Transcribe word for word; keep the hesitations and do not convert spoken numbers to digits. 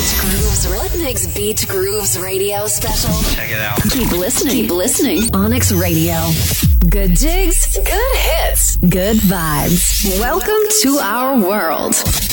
Beach Grooves. Rhythmix Beach Grooves radio special. Check it out. Keep listening. Keep listening. Onyx Radio. Good jigs. Good hits. Good vibes. Welcome to our world.